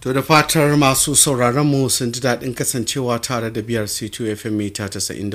To da fatar masu sauraron mu sun ji daɗin kasancewa tare da biyar C2 FM mita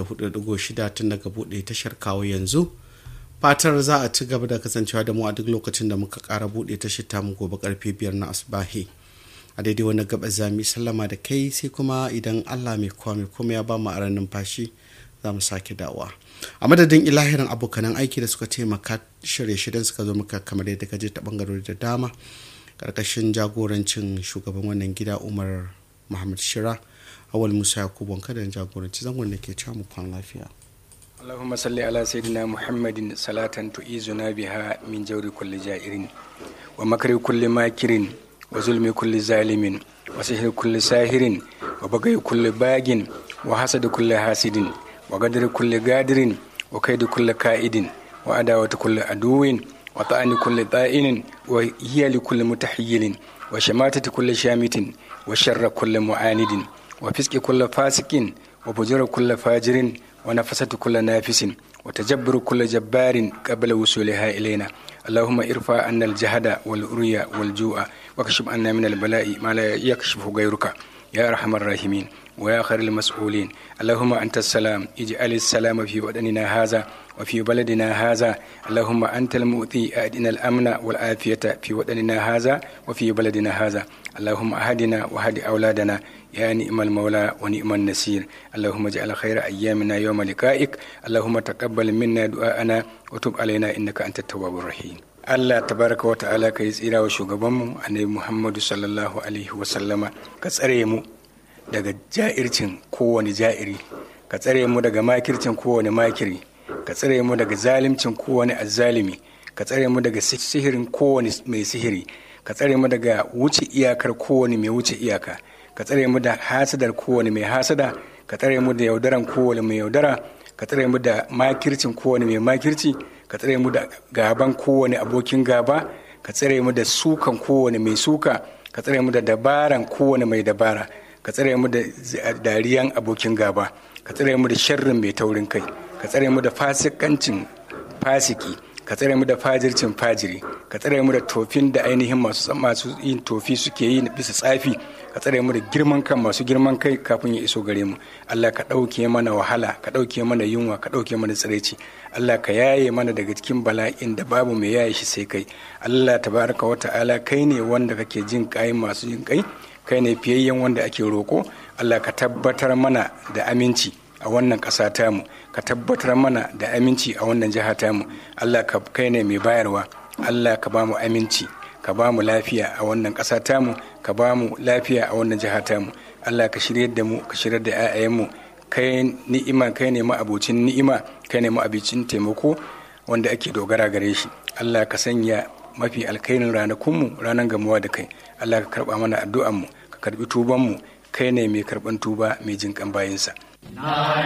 94.6 tun daga buɗe tashar kawo yanzu. Fatar za a ci gaba da kasancewa da mu a duk lokacin da muka ƙara buɗe tashar tamu gobe karfe 5 na asubahi. A daidai wani gaba za mu sallama da kai sai kuma idan Allah mai kuma ya ba mu aran numfashi za mu sake dawowa. A madadin ilahirin abokanan aiki da suka taimaka shirye-shiryen suka zo muka kamar yadda ka je ta bangarori da dama. Karkashin jagorancin shugaban wannan gida Umar Muhammad Shira, Awal Musa Yakubu kada jagoranci zangon da ke camu kwan lafiya. Allahumma salli ala sayyidina Muhammadin salatan tu'izuna biha min jawri kulli ja'irin wa makri kulli makirin wa zulmi kulli zalimin wa sihri kulli sahirin wa bagai kulli bagin wa hasad kulli hasidin wa gadri kulli gadirin wa kaidi kulli ka'idin wa adawati kulli aduwin wa ta'ani kulli ta'inin wa hiya li kulli mutahayyilin wa shamatati kulli shamitin wa sharra kulli mu'anidin wa fisqi kulli fasikin wa bujura kulli fajirin wa nafasatu kulli nafisin wa tajabburu kulli jabbarin qabla wusuliha ilayna اللهم ارفع عنا الجهد والأريا والجوع واكشف عنا من البلاء ما لا يكشف غيرك يا أرحم الراحمين ويا خير المسؤولين اللهم أنت السلام اجعل السلام في وطننا هذا وفي بلدنا هذا اللهم أنت المؤتي أهدنا الأمن والعافية في وطننا هذا وفي بلدنا هذا اللهم أهدنا وهد أولادنا يا نعم المولى ونعم النصير اللهم اجعل خير أيامنا يوم لقائك اللهم تقبل منا دعاءنا وتب علينا إنك أنت التواب الرحيم Allah tabaraka wa ta'ala ka yi tsira wa shugabanmu annabi Muhammadu sallallahu alaihi wa sallama ka tsare mu daga ja'ircin kowane ja'iri ka tsare mu daga makircin kowane makiri ka tsare mu daga zalimcin kowane azzalimi ka tsare mu daga sihirin kowane mai sihiri ka tsare mu daga wuce iyakar kowane mai wuce iyaka ka tsare mu da hasadar kowane mai hasada ka tsare mu da yaudaran kowane mai yaudara ka tsare mu da makircin kowane mai makirci ka tsare mu da gaban kowane abokin gaba ka tsare mu da sukan kowane mai suka ka tsare mu da dabaran kowane mai dabara ka tsare mu da dariyan abokin gaba ka tsare mu da sharrin mai taurin kai ka tsare mu da fasikancin fasiki ka tsare mu da fajircin fajiri ka tsare mu da tofin da ainihin masu yin tofi suke yi bisa tsafi ka tsare mu da girman kan masu girman kai kafin ya iso gare mu Allah ka ɗauke mana wahala ka ɗauke mana yunwa ka ɗauke mana tsiraici Allah ka yaye mana daga cikin bala'in da babu mai yaye shi sai kai Allah tabaraka wa ta'ala kai ne wanda kake jin kai masu jin kai ne fiyayyen wanda ake roko Allah ka tabbatar mana da aminci a wannan ƙasa tamu ka tabbatar mana da aminci a wannan jiha tamu Allah ka kai ne mai bayarwa Allah ka ba mu aminci ka ba mu lafiya a wannan ƙasa tamu ka ba mu lafiya a wannan jiha tamu Allah ka shirye da mu ka shirye da 'ya'yanmu kai ni'ima kai ne ma'abocin ni'ima kai ne ma'abocin taimako wanda ake dogara gare shi Allah ka sanya mafi alkhairin ranakunmu ranar gamuwa da kai Allah ka karba mana addu'anmu ka karbi tubanmu kai ne mai karban tuba mai jinkan bayinsa